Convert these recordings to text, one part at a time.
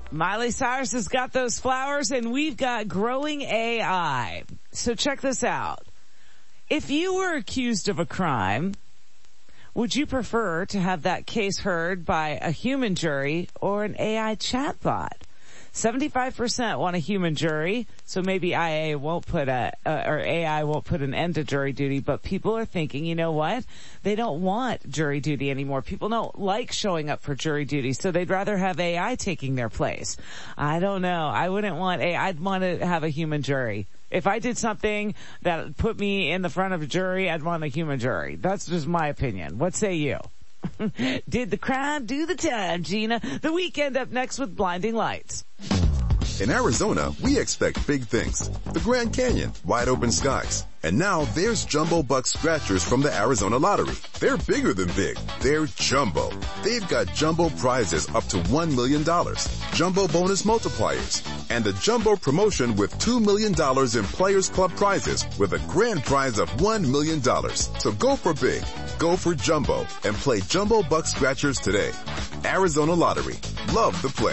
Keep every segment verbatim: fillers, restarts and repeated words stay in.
Miley Cyrus has got those flowers, and we've got growing A I. So check this out. If you were accused of a crime, would you prefer to have that case heard by a human jury or an A I chatbot? seventy-five percent want a human jury, so maybe I A won't put a, uh, or A I won't put an end to jury duty, but people are thinking, you know what? They don't want jury duty anymore. People don't like showing up for jury duty, so they'd rather have A I taking their place. I don't know. I wouldn't want A I. I'd want to have a human jury. If I did something that put me in the front of a jury, I'd want a human jury. That's just my opinion. What say you? Did the crime do the time, Gina? The Weekend up next with Blinding Lights. In Arizona, we expect big things. The Grand Canyon, wide open skies. And now there's Jumbo Bucks Scratchers from the Arizona Lottery. They're bigger than big. They're jumbo. They've got jumbo prizes up to one million dollars. Jumbo bonus multipliers. And a jumbo promotion with two million dollars in Players Club prizes with a grand prize of one million dollars. So go for big. Go for jumbo. And play Jumbo Bucks Scratchers today. Arizona Lottery. Love the play.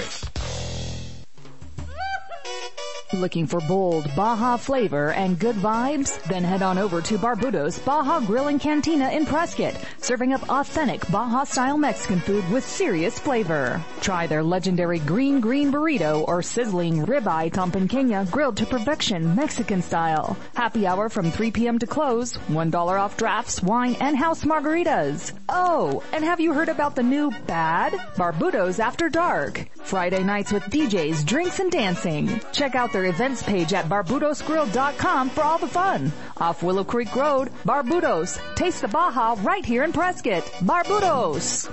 Looking for bold Baja flavor and good vibes? Then head on over to Barbudos Baja Grill and Cantina in Prescott, serving up authentic Baja-style Mexican food with serious flavor. Try their legendary green green burrito or sizzling ribeye tompanqueña grilled to perfection Mexican style. Happy hour from three p.m. to close, one dollar off drafts, wine, and house margaritas. Oh, and have you heard about the new Bad Barbudos After Dark? Friday nights with D Js, drinks, and dancing. Check out their events page at barbudos grill dot com for all the fun. Off Willow Creek Road, Barbudos. Taste the Baja right here in Prescott. Barbudos.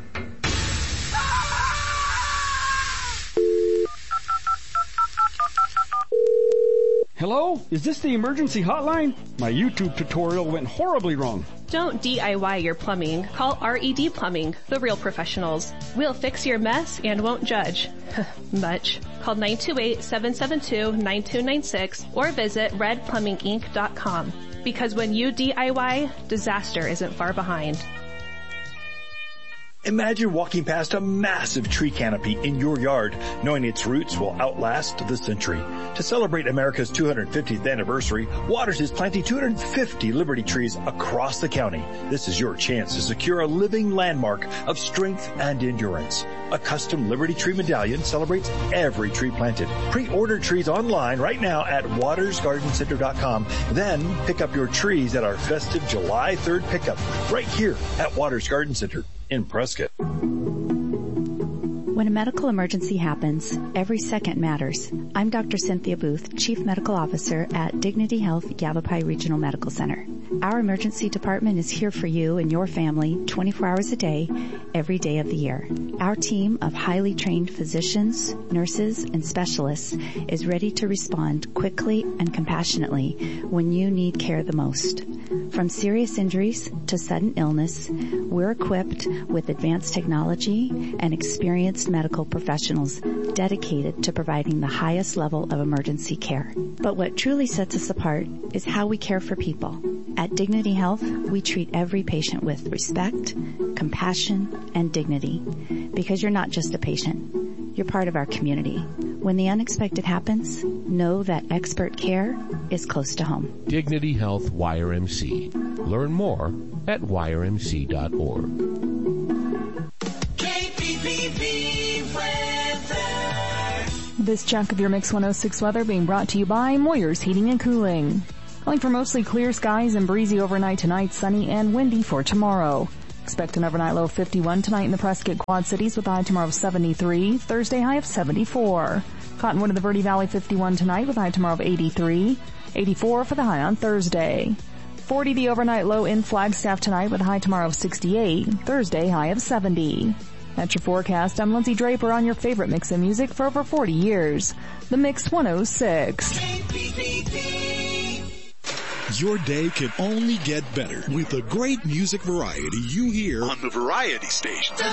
Hello? Is this the emergency hotline? My YouTube tutorial went horribly wrong. Don't D I Y your plumbing. Call R E D Plumbing, the real professionals. We'll fix your mess and won't judge. Much. Call nine two eight, seven seven two, nine two nine six or visit red plumbing inc dot com. Because when you D I Y, disaster isn't far behind. Imagine walking past a massive tree canopy in your yard, knowing its roots will outlast the century. To celebrate America's two hundred fiftieth anniversary, Waters is planting two hundred fifty Liberty trees across the county. This is your chance to secure a living landmark of strength and endurance. A custom Liberty Tree medallion celebrates every tree planted. Pre-order trees online right now at waters garden center dot com. Then pick up your trees at our festive July third pickup right here at Waters Garden Center in Prescott. When a medical emergency happens, every second matters. I'm Doctor Cynthia Booth, Chief Medical Officer at Dignity Health Yavapai Regional Medical Center. Our emergency department is here for you and your family twenty-four hours a day, every day of the year. Our team of highly trained physicians, nurses, and specialists is ready to respond quickly and compassionately when you need care the most. From serious injuries to sudden illness, we're equipped with advanced technology and experienced medical professionals dedicated to providing the highest level of emergency care. But what truly sets us apart is how we care for people. At Dignity Health, we treat every patient with respect, compassion, and dignity. Because you're not just a patient, you're part of our community. When the unexpected happens, know that expert care is close to home. Dignity Health Y R M C. Learn more at Y R M C dot org. K P P V weather. This chunk of your Mix one oh six weather being brought to you by Moyer's Heating and Cooling. Calling for mostly clear skies and breezy overnight tonight, sunny and windy for tomorrow. Expect an overnight low of fifty-one tonight in the Prescott Quad Cities with a high tomorrow of seventy-three, Thursday high of seventy-four. Cottonwood in the Verde Valley fifty-one tonight with a high tomorrow of eighty-three, eighty-four for the high on Thursday. forty the overnight low in Flagstaff tonight with a high tomorrow of sixty-eight, Thursday high of seventy. That's your forecast. I'm Lindsay Draper on your favorite mix of music for over forty years. The Mix one oh six. K P P V. Your day can only get better with the great music variety you hear on the Variety Station.